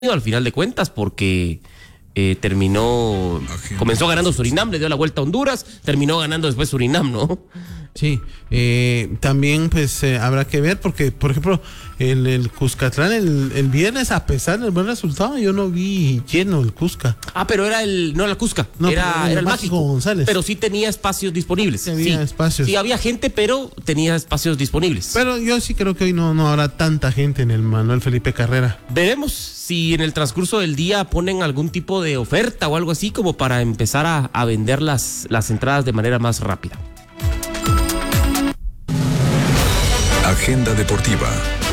al final de cuentas, porque comenzó ganando Surinam, le dio la vuelta a Honduras, terminó ganando después Surinam, ¿no? Sí, también pues habrá que ver porque, por ejemplo, el Cuscatlán el viernes, a pesar del buen resultado, yo no vi lleno el Cusca. Pero era no era el Cusca, no, era el Mágico González. Pero sí tenía espacios disponibles. Espacios. Sí, había gente, pero tenía espacios disponibles. Pero yo sí creo que hoy no habrá tanta gente en el Manuel Felipe Carrera. Veremos si en el transcurso del día ponen algún tipo de oferta o algo así como para empezar a vender las entradas de manera más rápida. Agenda deportiva.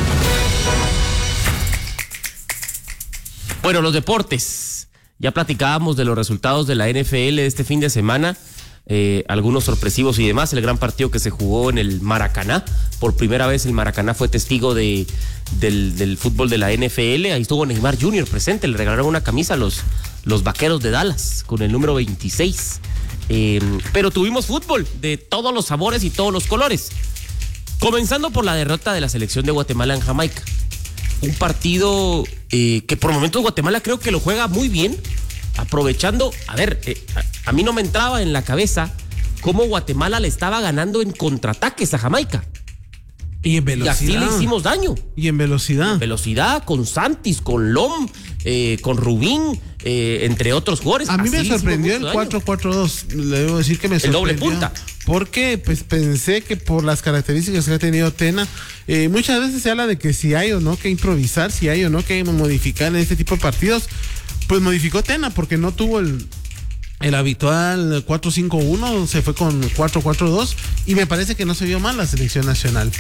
Bueno, los deportes. Ya platicábamos de los resultados de la NFL de este fin de semana. Algunos sorpresivos y demás. El gran partido que se jugó en el Maracaná. Por primera vez el Maracaná fue testigo del fútbol de la NFL. Ahí estuvo Neymar Jr. presente. Le regalaron una camisa a los Vaqueros de Dallas con el número 26. Pero tuvimos fútbol de todos los sabores y todos los colores. Comenzando por la derrota de la selección de Guatemala en Jamaica. Un partido que por momentos Guatemala creo que lo juega muy bien, aprovechando, a mí no me entraba en la cabeza cómo Guatemala le estaba ganando en contraataques a Jamaica. Y en velocidad. Y así le hicimos daño. Y en velocidad. En velocidad, con Santis, con Lom, con Rubín, entre otros jugadores. A mí me así sorprendió el 4-4-2. Le debo decir que me sorprendió. El doble punta. Porque pues pensé que por las características que ha tenido Tena, muchas veces se habla de que si hay o no que improvisar, si hay o no que modificar en este tipo de partidos. Pues modificó Tena porque no tuvo el habitual 4-5-1, se fue con 4-4-2 y me parece que no se vio mal la selección nacional.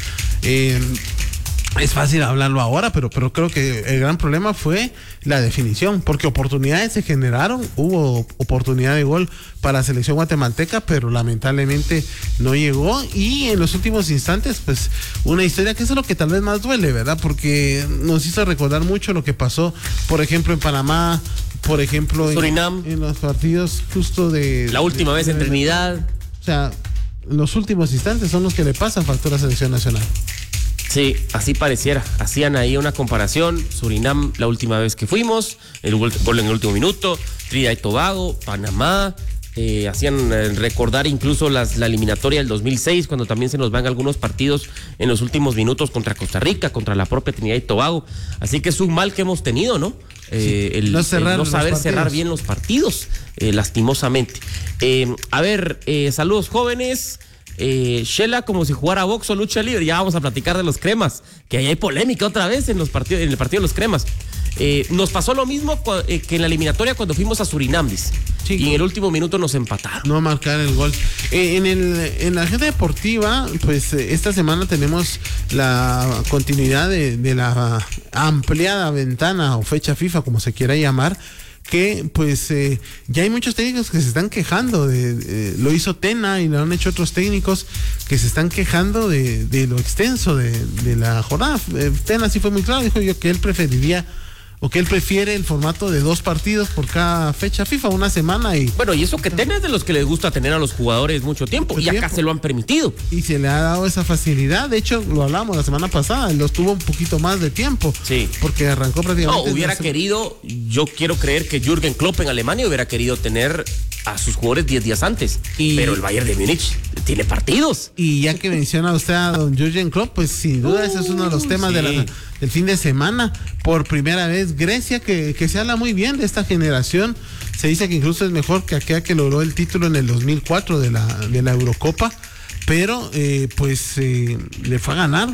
Es fácil hablarlo ahora, pero creo que el gran problema fue la definición, porque oportunidades se generaron, hubo oportunidad de gol para la selección guatemalteca, pero lamentablemente no llegó, y en los últimos instantes, pues, una historia que eso es lo que tal vez más duele, ¿verdad? Porque nos hizo recordar mucho lo que pasó, por ejemplo, en Panamá, por ejemplo, Surinam, en los partidos justo de... La última vez en Trinidad. O sea, los últimos instantes son los que le pasan factura a la selección nacional. Sí, así pareciera. Hacían ahí una comparación. Surinam, la última vez que fuimos, el gol en el último minuto. Trinidad y Tobago, Panamá. Hacían recordar incluso la eliminatoria del 2006, cuando también se nos van algunos partidos en los últimos minutos contra Costa Rica, contra la propia Trinidad y Tobago. Así que es un mal que hemos tenido, ¿no? El no saber cerrar bien los partidos, lastimosamente. Saludos jóvenes. Shela como si jugara box o lucha libre. Ya vamos a platicar de los cremas, que ahí hay polémica otra vez en el partido de los cremas. Nos pasó lo mismo que en la eliminatoria cuando fuimos a Surinam, sí. Y en el último minuto nos empataron. No marcar el gol. En la agenda deportiva, pues esta semana tenemos la continuidad de la ampliada ventana o fecha FIFA, como se quiera llamar, que pues ya hay muchos técnicos que se están quejando lo hizo Tena y lo han hecho otros técnicos que se están quejando de lo extenso de la jornada. Tena sí fue muy claro, dijo yo que él preferiría o que él prefiere el formato de 2 partidos por cada fecha FIFA, una semana. Y eso que Tena es de los que les gusta tener a los jugadores mucho tiempo, y acá se lo han permitido. Y se le ha dado esa facilidad. De hecho, lo hablamos la semana pasada, los tuvo un poquito más de tiempo. Sí. Porque arrancó prácticamente... yo quiero creer que Jürgen Klopp en Alemania hubiera querido tener a sus jugadores 10 días antes. Pero el Bayern de Múnich tiene partidos. Y ya que menciona usted a don Jürgen Klopp, pues sin duda ese es uno de los temas del fin de semana. Por primera vez Grecia, que se habla muy bien de esta generación. Se dice que incluso es mejor que aquella que logró el título en el 2004 de la Eurocopa, pero le fue a ganar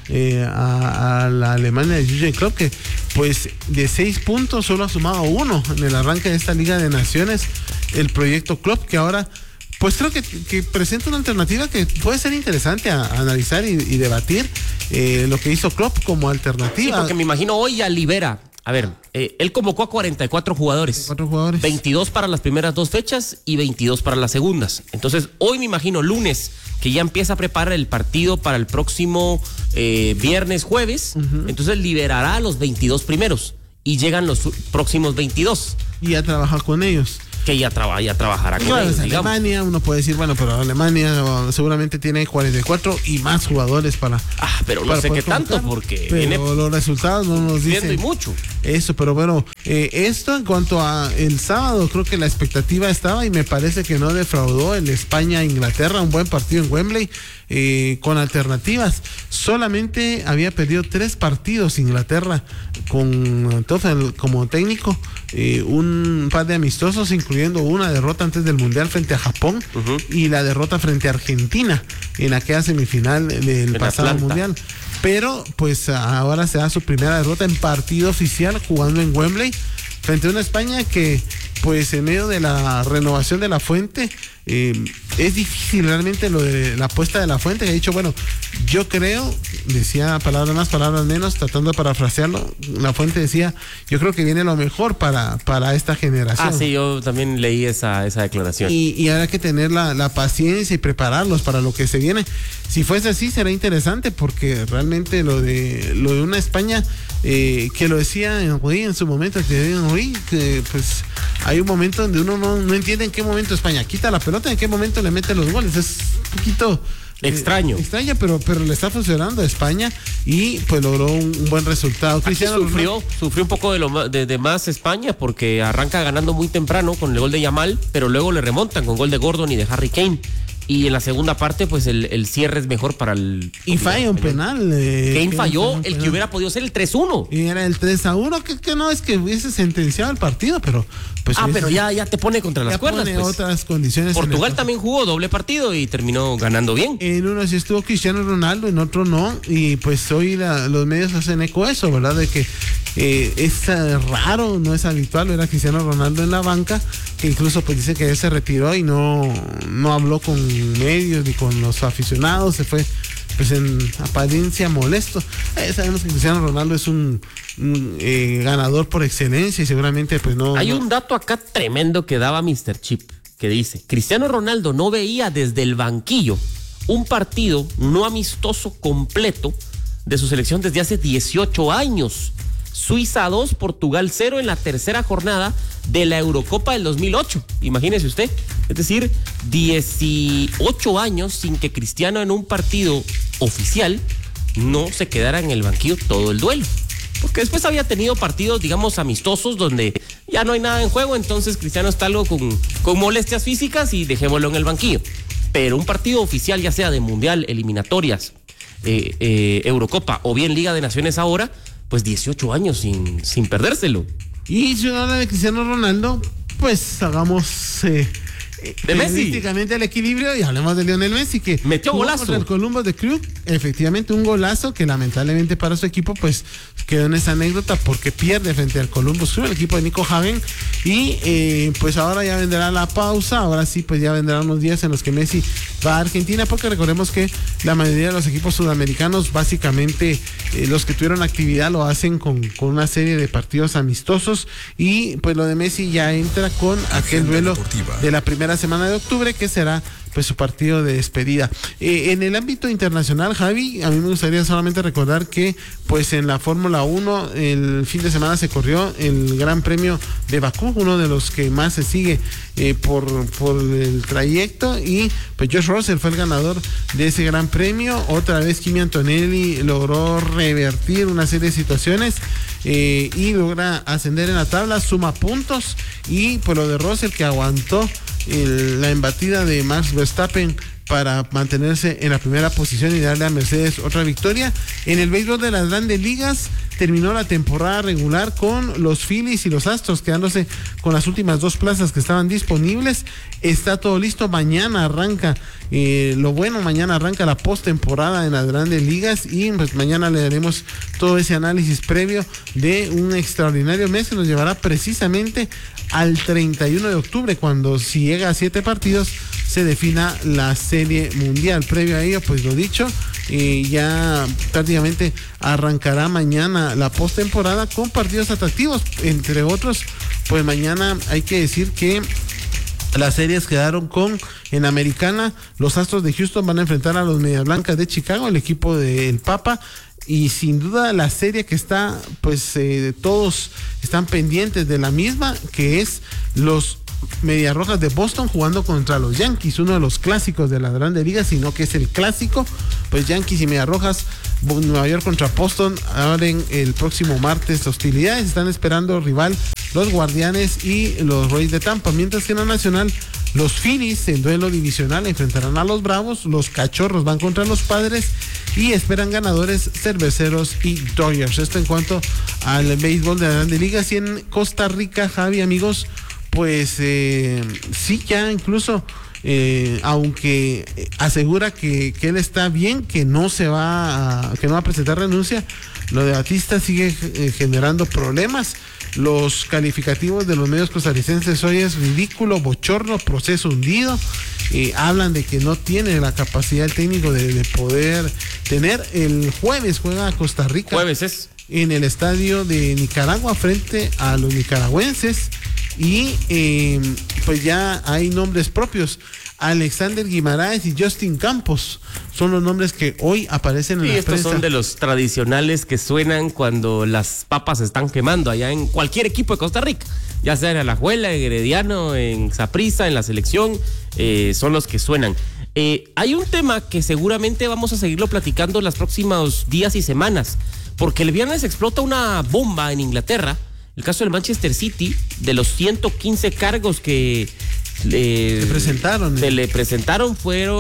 a la Alemania de Jürgen Klopp, que pues de 6 puntos solo ha sumado 1 en el arranque de esta Liga de Naciones. El proyecto Klopp, que ahora pues creo que presenta una alternativa que puede ser interesante a analizar y debatir, lo que hizo Klopp como alternativa. Sí, porque me imagino hoy ya libera. Él convocó a 44 jugadores. 22 para las primeras 2 fechas y 22 para las segundas. Entonces, hoy me imagino lunes que ya empieza a preparar el partido para el próximo viernes, jueves. Uh-huh. Entonces liberará a los 22 primeros y llegan los próximos 22. Y ya trabaja con ellos. que ya trabajará con Claro, ellos, es digamos. Alemania, uno puede decir, bueno, pero Alemania seguramente tiene 44 y más jugadores para... Pero no para sé qué poder tanto, convocar, porque pero viene los resultados no nos viendo y dicen mucho. eso, pero bueno, esto en cuanto a el sábado, creo que la expectativa estaba y me parece que no defraudó el España-Inglaterra, un buen partido en Wembley, con alternativas. Solamente había perdido 3 partidos Inglaterra con Tuchel como técnico, un par de amistosos, incluyendo una derrota antes del Mundial frente a Japón y la derrota frente a Argentina en aquella semifinal del pasado Atlanta. Mundial. Pero pues ahora se da su primera derrota en partido oficial jugando en Wembley frente a una España que pues en medio de la renovación de La Fuente, es difícil realmente lo de la apuesta de La Fuente, que ha dicho, bueno, yo creo, decía palabras más, palabras menos, tratando de parafrasearlo, La Fuente decía, yo creo que viene lo mejor para esta generación. Sí, yo también leí esa declaración. Y habrá que tener la paciencia y prepararlos para lo que se viene. Si fuese así, será interesante, porque realmente lo de una España, que lo decía Henry en su momento, que pues hay un momento donde uno no entiende en qué momento España quita la pelota, en qué momento le mete los goles. Es un poquito extraña, pero le está funcionando a España y pues logró un buen resultado. Cristiano sufrió un poco de más España, porque arranca ganando muy temprano con el gol de Yamal, pero luego le remontan con gol de Gordon y de Harry Kane. Y en la segunda parte, pues el cierre es mejor para el... Y falla un penal. Kane falló el que hubiera podido ser el 3-1. Y era el 3-1, que no es que hubiese sentenciado el partido, pero... pues pero ya te pone contra las cuerdas. Pone pues. otras condiciones. Portugal también jugó doble partido y terminó ganando bien. En uno sí estuvo Cristiano Ronaldo, en otro no. Y pues hoy los medios hacen eco eso, ¿verdad? De que es raro, no es habitual ver a Cristiano Ronaldo en la banca, que incluso pues dice que él se retiró y no habló con medios ni con los aficionados, se fue pues en apariencia molesto. Sabemos que Cristiano Ronaldo es un ganador por excelencia y seguramente pues no... Hay un dato acá tremendo que daba Mr. Chip, que dice, Cristiano Ronaldo no veía desde el banquillo un partido no amistoso completo de su selección desde hace 18 años. Suiza 2, Portugal 0 en la tercera jornada de la Eurocopa del 2008. Imagínese usted. Es decir, 18 años sin que Cristiano en un partido oficial no se quedara en el banquillo todo el duelo. Porque después había tenido partidos, digamos, amistosos donde ya no hay nada en juego, entonces Cristiano está algo con molestias físicas y dejémoslo en el banquillo. Pero un partido oficial, ya sea de Mundial, eliminatorias, Eurocopa o bien Liga de Naciones ahora, pues 18 años sin perdérselo. Y si uno habla de Cristiano Ronaldo, pues hagamos de Messi, el equilibrio y hablemos de Lionel Messi, que metió golazo contra el Columbus de Crew, efectivamente un golazo que lamentablemente para su equipo pues quedó en esa anécdota porque pierde frente al Columbus Crew, el equipo de Nico Hagen, y pues ahora ya vendrá la pausa, ahora sí pues ya vendrán unos días en los que Messi va a Argentina, porque recordemos que la mayoría de los equipos sudamericanos, básicamente los que tuvieron actividad lo hacen con una serie de partidos amistosos, y pues lo de Messi ya entra con aquel duelo deportiva de la primera semana de octubre, que será pues su partido de despedida. En el ámbito internacional, Javi, a mí me gustaría solamente recordar que pues en la Fórmula 1 el fin de semana se corrió el Gran Premio de Bakú, uno de los que más se sigue por el trayecto, y pues George Russell fue el ganador de ese Gran Premio. Otra vez Kimi Antonelli logró revertir una serie de situaciones y logra ascender en la tabla, suma puntos, y pues lo de Russell, que aguantó la embatida de Max Verstappen para mantenerse en la primera posición y darle a Mercedes otra victoria. En el béisbol de las Grandes Ligas terminó la temporada regular con los Phillies y los Astros quedándose con las últimas 2 plazas que estaban disponibles. Está todo listo, mañana arranca mañana arranca la postemporada en las Grandes Ligas, y pues mañana le daremos todo ese análisis previo de un extraordinario mes que nos llevará precisamente al 31 de octubre, cuando, si llega a 7 partidos, se defina la Serie Mundial. Previo a ello, pues lo dicho, ya prácticamente arrancará mañana la postemporada con partidos atractivos, entre otros, pues mañana hay que decir que las series quedaron en Americana, los Astros de Houston van a enfrentar a los Medias Blancas de Chicago, el equipo del Papa, y sin duda la serie que está, pues todos están pendientes de la misma, que es los Medias Rojas de Boston jugando contra los Yankees, uno de los clásicos de la Grande Liga, sino que es el clásico. Pues Yankees y Medias Rojas, Nueva York contra Boston, abren el próximo martes hostilidades. Están esperando rival los Guardianes y los Rays de Tampa, mientras que en la Nacional los Phillies en duelo divisional enfrentarán a los Bravos, los Cachorros van contra los Padres y esperan ganadores Cerveceros y Dodgers. Esto en cuanto al béisbol de la Grande Liga. Y en Costa Rica, Javi, amigos, pues sí, ya incluso aunque asegura que él está bien, que no va a presentar renuncia, lo de Batista sigue generando problemas. Los calificativos de los medios costarricenses hoy es ridículo, bochorno, proceso hundido. Hablan de que no tiene la capacidad el técnico de poder tener. El jueves juega Costa Rica. Jueves es. En el estadio de Nicaragua frente a los nicaragüenses. Y pues ya hay nombres propios. Alexander Guimaraes y Justin Campos son los nombres que hoy aparecen en la estos prensa. Son de los tradicionales que suenan cuando las papas se están quemando allá en cualquier equipo de Costa Rica, ya sea en Alajuela, en Herediano, en Saprissa, en la selección, son los que suenan. Hay un tema que seguramente vamos a seguirlo platicando en los próximos días y semanas, porque el viernes explota una bomba en Inglaterra, el caso del Manchester City, de los 115 cargos que se le presentaron,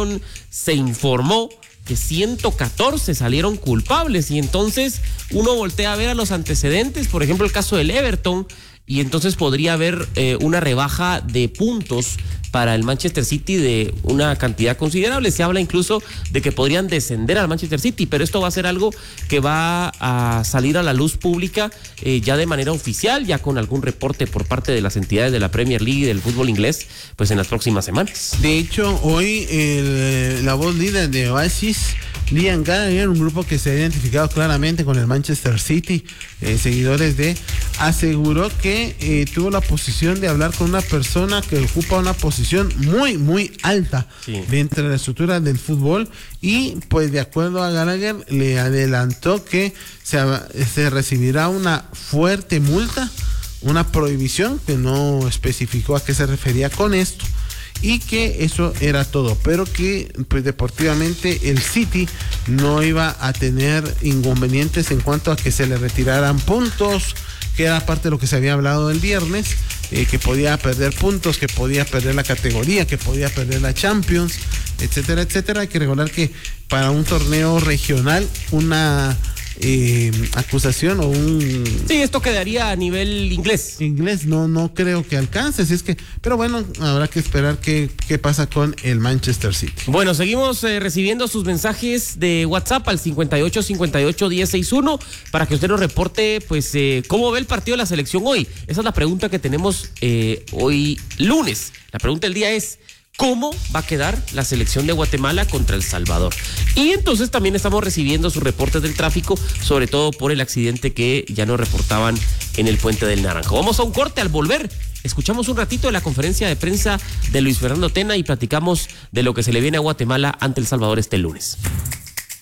se informó que 114 salieron culpables, y entonces uno voltea a ver a los antecedentes, por ejemplo el caso del Everton, y entonces podría haber una rebaja de puntos para el Manchester City de una cantidad considerable. Se habla incluso de que podrían descender al Manchester City, pero esto va a ser algo que va a salir a la luz pública ya de manera oficial, ya con algún reporte por parte de las entidades de la Premier League y del fútbol inglés, pues en las próximas semanas. De hecho, hoy la voz líder de Oasis, Liam Gallagher, un grupo que se ha identificado claramente con el Manchester City, seguidores aseguró que tuvo la posición de hablar con una persona que ocupa una posición muy, muy alta dentro de la estructura del fútbol, y pues de acuerdo a Gallagher le adelantó que se recibirá una fuerte multa, una prohibición, que no especificó a qué se refería con esto, y que eso era todo, pero que pues deportivamente el City no iba a tener inconvenientes en cuanto a que se le retiraran puntos, que era parte de lo que se había hablado el viernes, que podía perder puntos, que podía perder la categoría, que podía perder la Champions, etcétera, etcétera. Hay que recordar que para un torneo regional una acusación o Sí, esto quedaría a nivel inglés. No creo que alcance, así es que, pero bueno, habrá que esperar qué pasa con el Manchester City. Bueno, seguimos recibiendo sus mensajes de WhatsApp al 5858-1061 para que usted nos reporte, pues, cómo ve el partido de la selección hoy. Esa es la pregunta que tenemos hoy lunes. La pregunta del día es: ¿cómo va a quedar la selección de Guatemala contra El Salvador? Y entonces también estamos recibiendo sus reportes del tráfico, sobre todo por el accidente que ya nos reportaban en el Puente del Naranjo. Vamos a un corte. Al volver, escuchamos un ratito de la conferencia de prensa de Luis Fernando Tena y platicamos de lo que se le viene a Guatemala ante El Salvador este lunes.